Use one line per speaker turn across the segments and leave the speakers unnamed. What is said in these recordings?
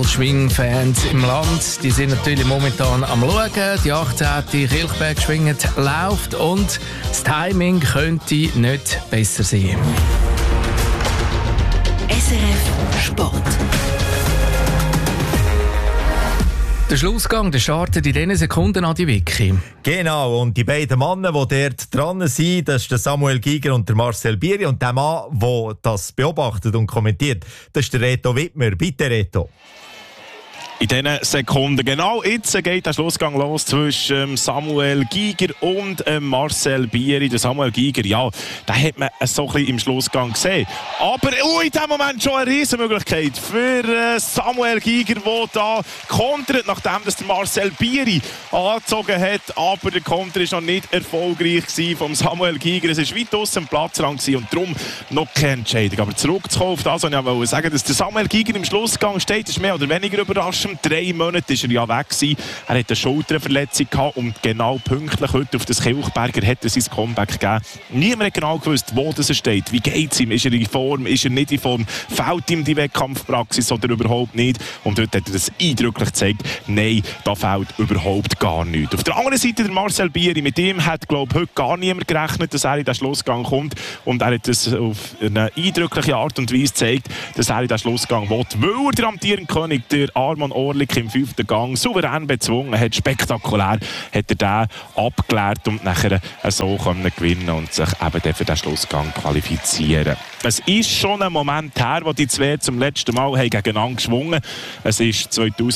Schwingfans im Land, die sind natürlich momentan am Schauen. Die 18. Kilchberg schwingend läuft und das Timing könnte nicht besser sein.
SRF Sport.
Der Schlussgang, der startet in diesen Sekunden an die Wiki.
Genau, und die beiden Männer, die dort dran sind, das ist der Samuel Giger und der Marcel Bieri. Und der Mann, der das beobachtet und kommentiert, das ist der Reto Wittmer. Bitte, Reto.
In diesen Sekunden, genau jetzt geht der Schlussgang los zwischen Samuel Giger und Marcel Bieri. Der Samuel Giger, ja, den hat man so ein bisschen im Schlussgang gesehen. Aber in diesem Moment schon eine Riesenmöglichkeit für Samuel Giger, der da kontert, nachdem das der Marcel Bieri angezogen hat. Aber der Konter war noch nicht erfolgreich vom Samuel Giger. Es war weit aussen am Platzrand und darum noch keine Entscheidung. Aber zurückzukommen auf das, was ich wollte sagen, dass der Samuel Giger im Schlussgang steht, ist mehr oder weniger überraschend. 3 Monate war er ja weg gewesen. Er hatte eine Schulterverletzung gehabt und genau pünktlich heute auf das Kilchberger hat er sein Comeback gegeben. Niemand hat genau gewusst, wo das steht. Wie geht es ihm? Ist er in Form? Ist er nicht in Form? Fehlt ihm die Wettkampfpraxis oder überhaupt nicht? Und heute hat er das eindrücklich gezeigt. Nein, da fehlt überhaupt gar nichts. Auf der anderen Seite der Marcel Bieri. Mit ihm hat, glaube ich, heute gar niemand gerechnet, dass er in den Schlussgang kommt. Und er hat das auf eine eindrückliche Art und Weise gezeigt, dass er in den Schlussgang will. Weil er der amtierende König, der Arman Orlik, im 5. Gang souverän bezwungen hat. Spektakulär hat er den abgeklärt und nachher so können gewinnen und sich eben dann für den Schlussgang qualifizieren. Es ist schon ein Moment her, wo die zwei zum letzten Mal gegeneinander geschwungen haben. Es war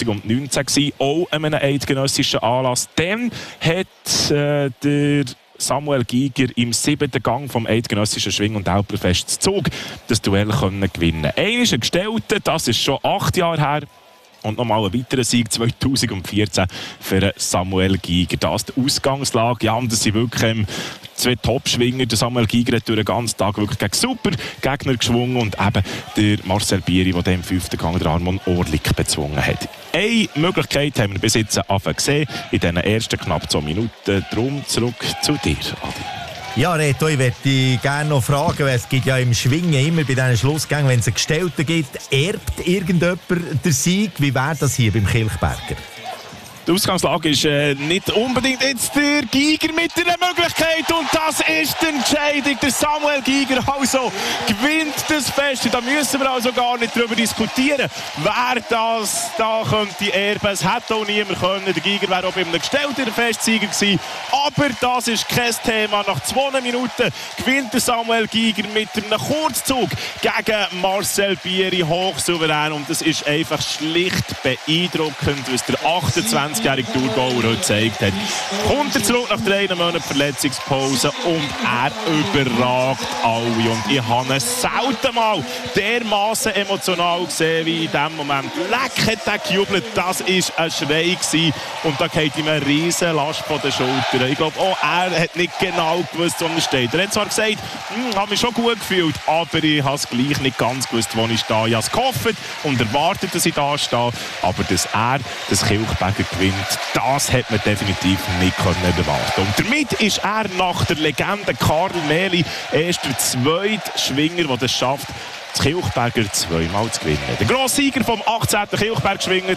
2019, auch an einem eidgenössischen Anlass. Dann hat der Samuel Giger im 7. Gang vom eidgenössischen Schwing- und Alpenfest Zug das Duell gewinnen können. Einer ist ein Gestellter, das ist schon 8 Jahre her. Und nochmal ein weiterer Sieg 2014 für Samuel Giger. Das ist die Ausgangslage. Ja, und das sind wirklich zwei Top-Schwinger. Der Samuel Giger hat durch den ganzen Tag wirklich gegen super Gegner geschwungen. Und eben der Marcel Bieri, der im 5. Gang der Arman Orlik bezwungen hat. Eine Möglichkeit haben wir bis jetzt gesehen in diesen ersten knapp 2 Minuten. Darum zurück zu dir, Adi.
Ja, Reto, ich würde dich gerne noch fragen, weil es gibt ja im Schwingen immer bei diesen Schlussgängen, wenn es einen Gestellten gibt, erbt irgendjemand den Sieg? Wie wäre das hier beim Kilchberger?
Die Ausgangslage ist nicht unbedingt jetzt der Giger mit einer Möglichkeit und das ist die Entscheidung. Der Samuel Giger also gewinnt das Fest. Da müssen wir also gar nicht darüber diskutieren, wer das da könnte erben. Es hätte auch niemand können. Der Giger wäre auch bei einem gestellten Festsieger gewesen. Aber das ist kein Thema. Nach 2 Minuten gewinnt der Samuel Giger mit einem Kurzzug gegen Marcel Bieri hochsouverän und das ist einfach schlicht beeindruckend, was der 28-jährige Thurgauer heute gezeigt hat. Kommt er zurück nach 3 Monaten Verletzungspause und er überragt alle. Und ich habe ihn selten mal dermaßen emotional gesehen wie in diesem Moment. Leck hat er gejubelt, das war ein Schrei gewesen. Und da geht ihm eine riesen Last von den Schultern. Ich glaube, auch er hat nicht genau gewusst, wo er steht. Er hat zwar gesagt, ich habe mich schon gut gefühlt, aber ich habe es gleich nicht ganz gewusst, wo ich stehe. Ich habe es gehofft und erwartet, dass ich da stehe. Aber dass er das Kilchberger gewinnt, das hat man definitiv nicht erwarten. Und damit ist er nach der Legende Karl Mehli erst der zweite Schwinger, der das schafft, das Kilchberger 2-mal zu gewinnen. Der grosse Sieger vom 18. Kilchberg schwingt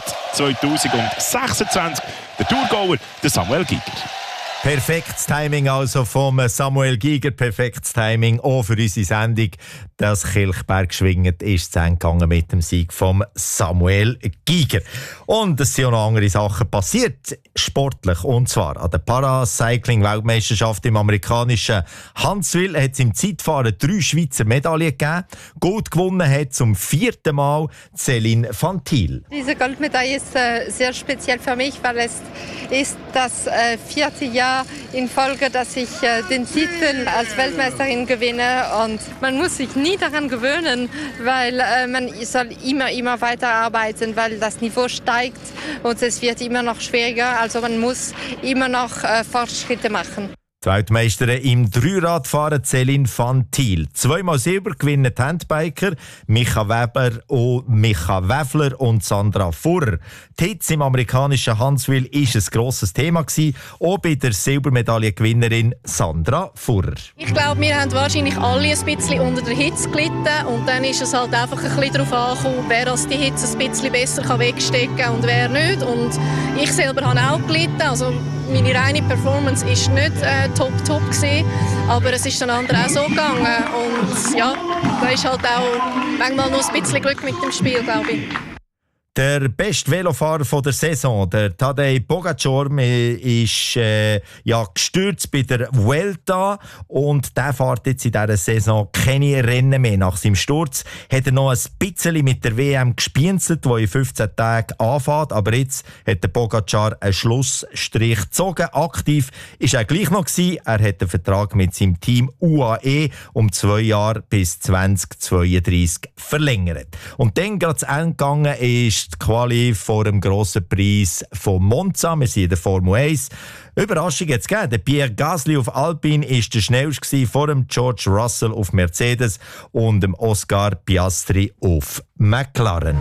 2026, der Thurgauer, der Samuel Giger.
Perfektes Timing also vom Samuel Giger, perfektes Timing auch für unsere Sendung. Das Kilchberg schwingend ist zu Ende gegangen mit dem Sieg vom Samuel Giger. Und es sind auch noch andere Sachen passiert, sportlich. Und zwar an der Paracycling-Weltmeisterschaft im amerikanischen Huntsville hat es im Zeitfahren 3 Schweizer Medaillen gegeben. Gold gewonnen hat zum 4. Mal Céline van Thiel.
Diese Goldmedaille ist sehr speziell für mich, weil es ist das 4. Jahr in Folge, dass ich den Titel als Weltmeisterin gewinne. Und man muss sich nie daran gewöhnen, weil man soll immer weiter arbeiten, weil das Niveau steigt und es wird immer noch schwieriger. Also man muss immer noch Fortschritte machen.
Die Weltmeisterin im Dreiradfahren Céline van Thiel. 2-mal Silber gewinnen die Handbiker Micha Wäfler und Sandra Furrer. Die Hits im amerikanischen Huntsville war ein grosses Thema gewesen, auch bei der Silbermedaillengewinnerin Sandra Furrer.
Ich glaube, wir haben wahrscheinlich alle ein bisschen unter der Hitze gelitten und dann ist es halt einfach ein bisschen darauf angekommen, wer als die Hitze ein bisschen besser wegstecken kann und wer nicht. Und ich selber habe auch gelitten, also meine reine Performance war nicht top gewesen, aber es ist den anderen auch so gegangen und ja, da ist halt auch manchmal noch ein bisschen Glück mit dem Spiel, glaube ich.
Der beste Velofahrer der Saison, der Tadej Pogačar, ist gestürzt bei der Vuelta und der fährt jetzt in dieser Saison keine Rennen mehr. Nach seinem Sturz hat er noch ein bisschen mit der WM gespienzelt, die in 15 Tagen anfängt, aber jetzt hat der Pogačar einen Schlussstrich gezogen. Aktiv ist er gleich noch gewesen. Er hat den Vertrag mit seinem Team UAE um 2 Jahre bis 2032 verlängert. Und dann gerade zu Ende gegangen ist die Quali vor dem grossen Preis von Monza. Wir sind in der Formel 1. Überraschung jetzt gegeben. Der Pierre Gasly auf Alpine war der schnellste vor dem George Russell auf Mercedes und dem Oscar Piastri auf McLaren.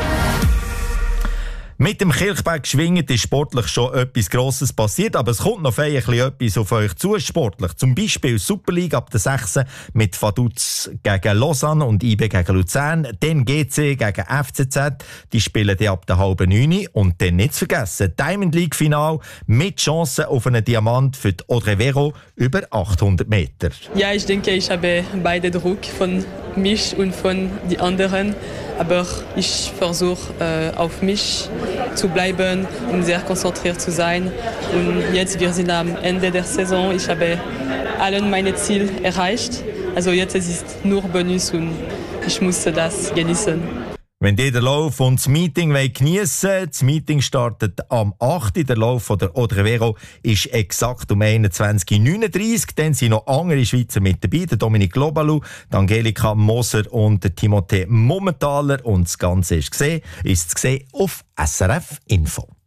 Mit dem Kilchberg geschwingt ist sportlich schon etwas Grosses passiert, aber es kommt noch etwas auf euch zu, sportlich. Zum Beispiel Super League ab der 6. mit Vaduz gegen Lausanne und IB gegen Luzern, dann GC gegen FCZ, die spielen die ab der 8:30 und dann nicht zu vergessen, Diamond League Final mit Chancen auf einen Diamant für die Audrey Vero über 800 Meter.
Ja, ich denke, ich habe beide Druck von mich und von den anderen. Aber ich versuche auf mich zu bleiben und sehr konzentriert zu sein. Und jetzt, wir sind am Ende der Saison. Ich habe alle meine Ziele erreicht. Also jetzt ist es nur Bonus und ich musste das genießen.
Wenn ihr den Lauf und das Meeting geniessen wollt, das Meeting startet am 8. Der Lauf von der Audrey Vero ist exakt um 21:39 Uhr. Dann sind noch andere Schweizer mit dabei, der Dominik Lobalu, die Angelika Moser und der Timothée Mummentaler. Und das Ganze ist zu sehen auf SRF Info.